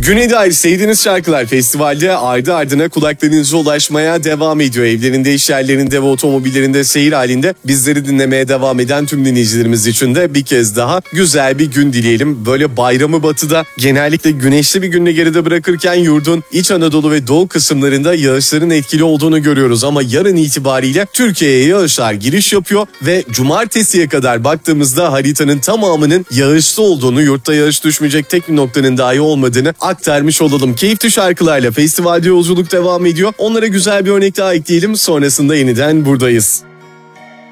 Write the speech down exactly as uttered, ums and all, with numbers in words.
Güne dair sevdiğiniz şarkılar festivalde ardı ardına kulaklarınıza ulaşmaya devam ediyor. Evlerinde, iş yerlerinde ve otomobillerinde seyir halinde bizleri dinlemeye devam eden tüm dinleyicilerimiz için de bir kez daha güzel bir gün dileyelim. Böyle bayramı batıda genellikle güneşli bir günle geride bırakırken yurdun İç Anadolu ve Doğu kısımlarında yağışların etkili olduğunu görüyoruz. Ama yarın itibariyle Türkiye'ye yağışlar giriş yapıyor ve cumartesiye kadar baktığımızda haritanın tamamının yağışlı olduğunu, yurtta yağış düşmeyecek tek bir noktanın dahi olmadığını aktarmış olalım. Keyifli şarkılarla festivalde yolculuk devam ediyor. Onlara güzel bir örnek daha ekleyelim. Sonrasında yeniden buradayız.